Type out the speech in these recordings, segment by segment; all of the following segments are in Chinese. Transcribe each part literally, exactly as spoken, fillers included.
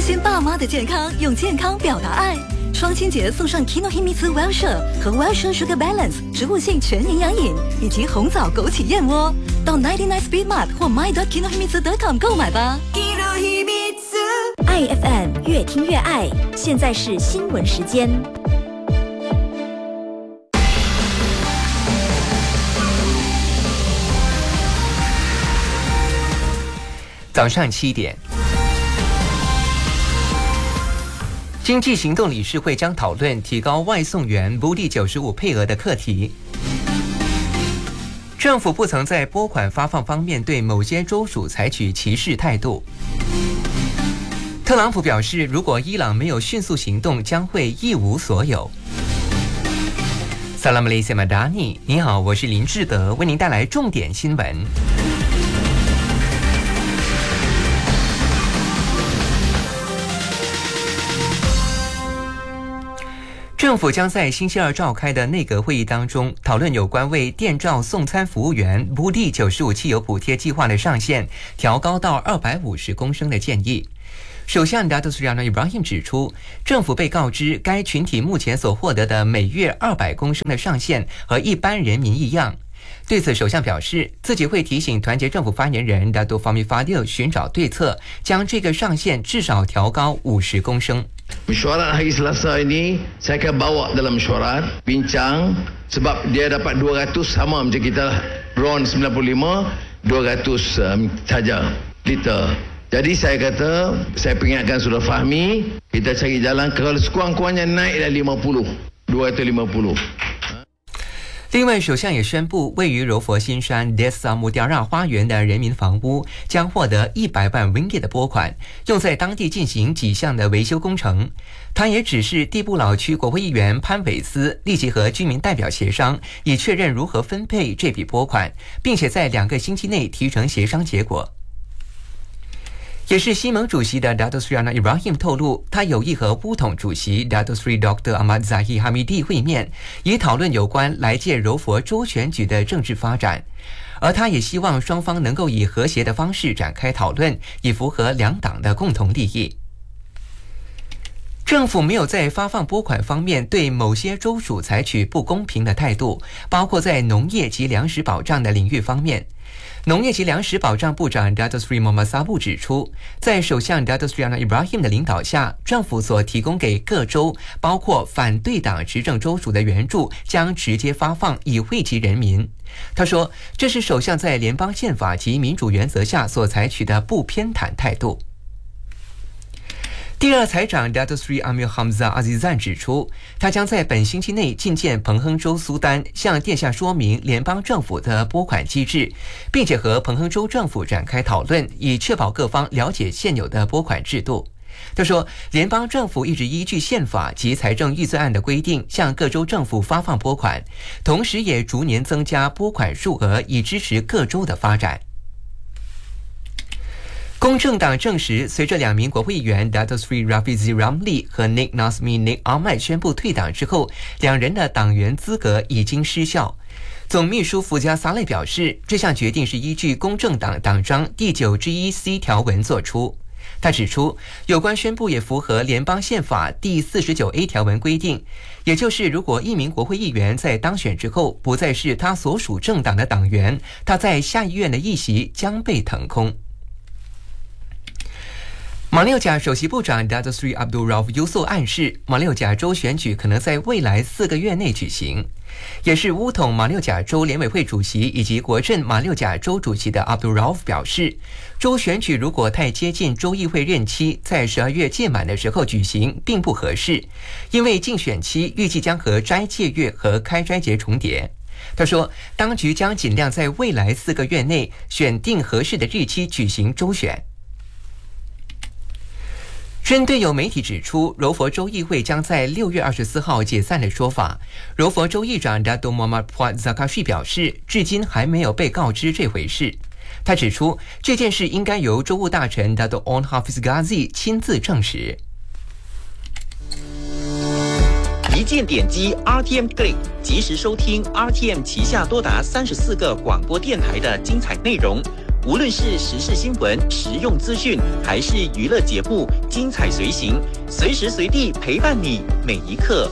现爸妈的健康，用健康表达爱。双亲节送上 Kinohimitsu Wellshire 和 Wellshire Sugar Balance 植物性全营养饮，以及红枣枸杞燕窝。到 九十九 Speed Mart 或 my dot kinohimitsu dot com 购买吧。 爱 F M 越听越爱，现在是新闻时间。 早上七点，经济行动理事会将讨论提高外送员 B U D 九十五配额的课题。政府不曾在拨款发放方面对某些州属采取歧视态度。特朗普表示，如果伊朗没有迅速行动，将会一无所有。萨拉姆雷塞马达尼，你好，我是林志德，为您带来重点新闻。政府将在星期二召开的内阁会议当中讨论有关为电召送餐服务员 B U D 九十五汽油补贴计划的上限调高到二百五十公升的建议。首相 Datuk Seri Anwar Ibrahim 指出，政府被告知该群体目前所获得的每月二百公升的上限和一般人民一样。对此，首相表示自己会提醒团结政府发言人 Datuk Fahmi Fadil 寻找对策，将这个上限至少调高五十公升。 Mesyuarat hari Selasa ini saya akan bawa dalam mesyuarat bincang sebab dia dapat dua ratus sama macam kita RON sembilan puluh lima dua ratus um, saja liter. Jadi saya kata saya peringatkan Saudara Fahmi, kita cari jalan kalau sekurang-kurangnya naik dah lima puluh dua ratus lima puluh。 另外，首相也宣布，位于柔佛新山 Desa Mutiara 花园的人民房屋将获得一百万 ringgit 的拨款，用在当地进行几项的维修工程。他也指示地布老区国会议员潘伟斯立即和居民代表协商，以确认如何分配这笔拨款，并且在两个星期内提成协商结果。也是西盟主席的 Datuk Seri Anwar Ibrahim 透露，他有意和乌统主席 Datuk Seri Doktor Ahmad Zahid Hamidi 会面，以讨论有关来届柔佛州选举的政治发展。而他也希望双方能够以和谐的方式展开讨论，以符合两党的共同利益。政府没有在发放拨款方面对某些州属采取不公平的态度，包括在农业及粮食保障的领域方面。农业及粮食保障部长 Datuk Seri Mohammad Sabu 指出，在首相 Datuk Seri Anwar Ibrahim 的领导下，政府所提供给各州，包括反对党执政州属的援助，将直接发放以惠及人民。他说，这是首相在联邦宪法及民主原则下所采取的不偏袒态度。第二财长 Datuk Seri Amir Hamzah Azizan 指出，他将在本星期内觐见彭亨州苏丹，向殿下说明联邦政府的拨款机制，并且和彭亨州政府展开讨论，以确保各方了解现有的拨款制度。他说，联邦政府一直依据宪法及财政预算案的规定向各州政府发放拨款，同时也逐年增加拨款数额，以支持各州的发展。公正党证实，随着两名国会议员 Datuk Seri Rafizi Ramli 和 Nik Nazmi Nik Ahmad 宣布退党之后，两人的党员资格已经失效。总秘书福加萨雷表示，这项决定是依据公正党党章第九之一 C 条文作出。他指出，有关宣布也符合联邦宪法第四十九 A 条文规定，也就是如果一名国会议员在当选之后不再是他所属政党的党员，他在下议院的议席将被腾空。马六甲首席部长 Datuk Seri Abdul Rauf Yusof 暗示，马六甲州选举可能在未来四个月内举行。也是乌统马六甲州联委会主席以及国政马六甲州主席的 Abdul Rauf 表示，州选举如果太接近州议会任期在十二月届满的时候举行并不合适，因为竞选期预计将和斋戒月和开斋节重叠。他说，当局将尽量在未来四个月内选定合适的日期举行州选。针对有媒体指出柔佛州议会将在六月二十四号解散的说法，柔佛州议长 Datuk Muhammad Puat Zakashi 表示，至今还没有被告知这回事。他指出，这件事应该由州务大臣 Datuk On Hafiz Ghazi 亲自证实。 一键点击 R T M Click， 及时收听 R T M 旗下多达三十四个广播电台的精彩内容。 无论是时事新闻、实用资讯，还是娱乐节目，精彩随行，随时随地陪伴你每一刻。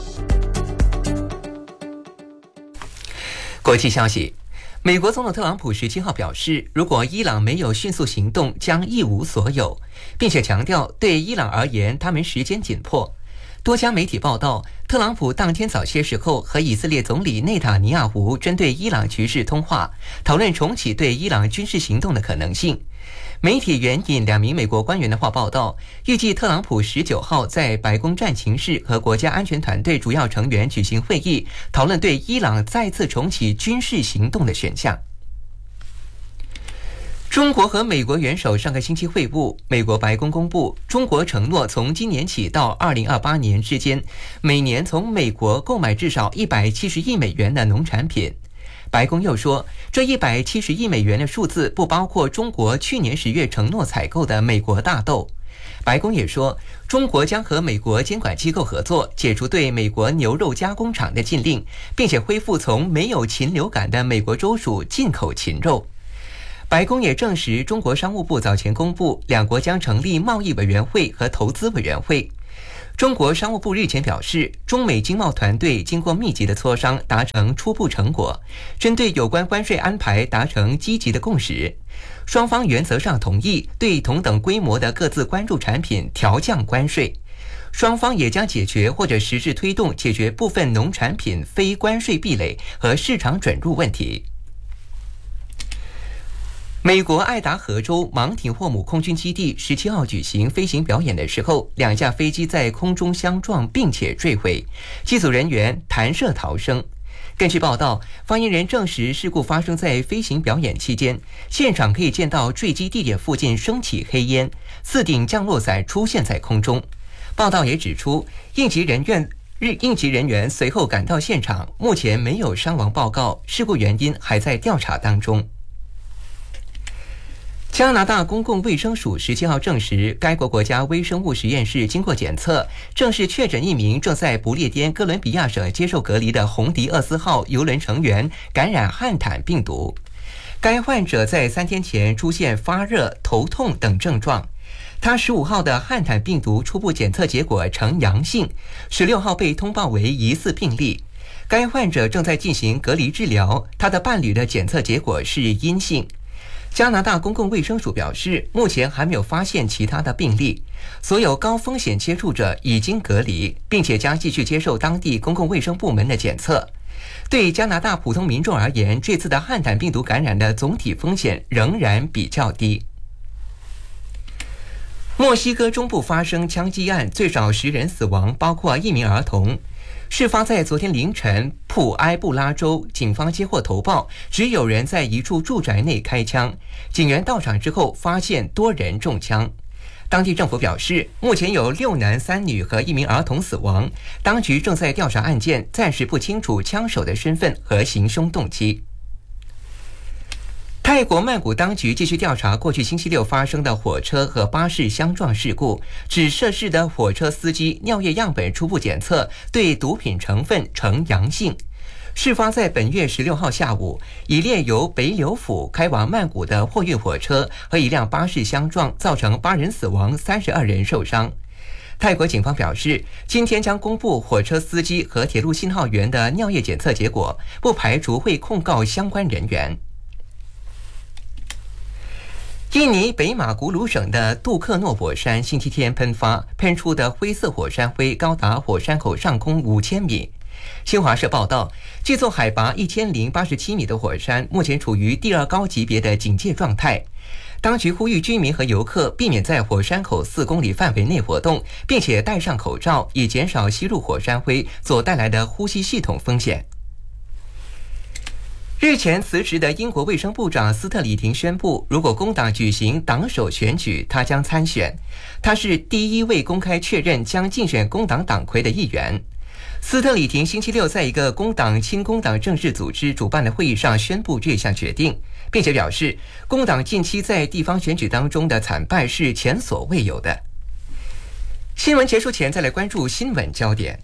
国际消息。美国总统特朗普十七号表示，如果伊朗没有迅速行动，将一无所有，并且强调对伊朗而言，他们时间紧迫。多家媒体报道，特朗普当天早些时候和以色列总理内塔尼亚胡针对伊朗局势通话，讨论重启对伊朗军事行动的可能性。媒体援引两名美国官员的话报道，预计特朗普十九号在白宫战情室和国家安全团队主要成员举行会议，讨论对伊朗再次重启军事行动的选项。中国和美国元首上个星期会晤，美国白宫公布，中国承诺从今年起到二零二八年之间，每年从美国购买至少一百七十亿美元的农产品。白宫又说，这一百七十亿美元的数字不包括中国去年十月承诺采购的美国大豆。白宫也说，中国将和美国监管机构合作，解除对美国牛肉加工厂的禁令，并且恢复从没有禽流感的美国州属进口禽肉。白宫也证实，中国商务部早前公布，两国将成立贸易委员会和投资委员会。中国商务部日前表示，中美经贸团队经过密集的磋商，达成初步成果，针对有关关税安排达成积极的共识。双方原则上同意对同等规模的各自关注产品调降关税。双方也将解决或者实质推动解决部分农产品非关税壁垒和市场准入问题。美国爱达荷州芒廷霍姆空军基地十七号举行飞行表演的时候，两架飞机在空中相撞并且坠毁，机组人员弹射逃生。根据报道，发言人证实事故发生在飞行表演期间，现场可以见到坠机地点附近升起黑烟，四顶降落伞出现在空中。报道也指出，应急人员日应急人员随后赶到现场，目前没有伤亡报告，事故原因还在调查当中。加拿大公共卫生署十七号证实，该国国家微生物实验室经过检测，正式确诊一名正在不列颠哥伦比亚省接受隔离的红迪厄斯号邮轮成员感染汉坦病毒。该患者在三天前出现发热、头痛等症状。他十五号的汉坦病毒初步检测结果呈阳性，十六号被通报为疑似病例。该患者正在进行隔离治疗，他的伴侣的检测结果是阴性。加拿大公共卫生署表示，目前还没有发现其他的病例，所有高风险接触者已经隔离，并且将继续接受当地公共卫生部门的检测。对加拿大普通民众而言，这次的汉坦病毒感染的总体风险仍然比较低。墨西哥中部发生枪击案，最少十人死亡，包括一名儿童。事发在昨天凌晨，普埃布拉州，警方接获投报，只有人在一处住宅内开枪。警员到场之后，发现多人中枪。当地政府表示，目前有六男三女和一名儿童死亡，当局正在调查案件，暂时不清楚枪手的身份和行凶动机。泰国曼谷当局继续调查过去星期六发生的火车和巴士相撞事故，指涉事的火车司机尿液样本初步检测对毒品成分呈阳性。事发在本月十六号下午，一列由北柳府开往曼谷的货运火车和一辆巴士相撞，造成八人死亡，三十二人受伤。泰国警方表示，今天将公布火车司机和铁路信号员的尿液检测结果，不排除会控告相关人员。印尼北马古鲁省的杜克诺火山星期天喷发，喷出的灰色火山灰高达火山口上空五千米。新华社报道，这座海拔一千零八十七米的火山目前处于第二高级别的警戒状态。当局呼吁居民和游客避免在火山口四公里范围内活动，并且戴上口罩，以减少吸入火山灰所带来的呼吸系统风险。日前辞职的英国卫生部长斯特里廷宣布，如果工党举行党首选举，他将参选。他是第一位公开确认将竞选工党党魁的议员。斯特里廷星期六在一个工党亲工党政治组织主办的会议上宣布这项决定，并且表示，工党近期在地方选举当中的惨败是前所未有的。新闻结束前，再来关注新闻焦点。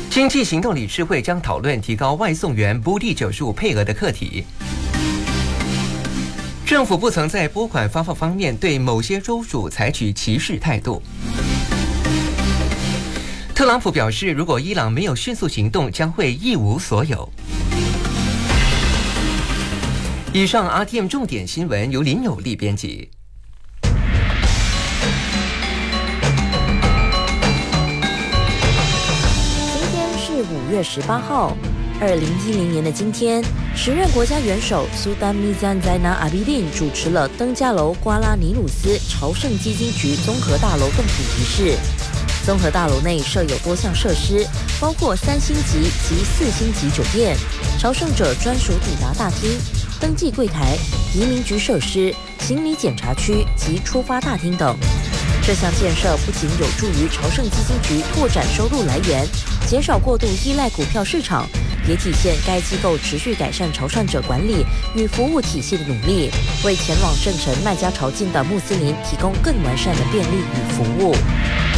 经济行动理事会将讨论提高外送员不利者数配额的课题。政府不曾在拨款发放方面对某些州属采取歧视态度。特朗普表示，如果伊朗没有迅速行动，将会一无所有。以上 R T M 重点新闻由林友利编辑。 今天是五月十八号。二零一零年的今天，时任国家元首苏丹米赞在纳阿比丁主持了登嘉楼瓜拉尼鲁斯朝圣基金局综合大楼动土仪式。综合大楼内设有多项设施，包括三星级及四星级酒店、朝圣者专属抵达大厅、登记柜台、移民局设施、行李检查区及出发大厅等。这项建设不仅有助于朝圣基金局拓展收入来源，减少过度依赖股票市场，也体现该机构持续改善朝圣者管理与服务体系的努力，为前往圣城麦加朝觐的穆斯林提供更完善的便利与服务。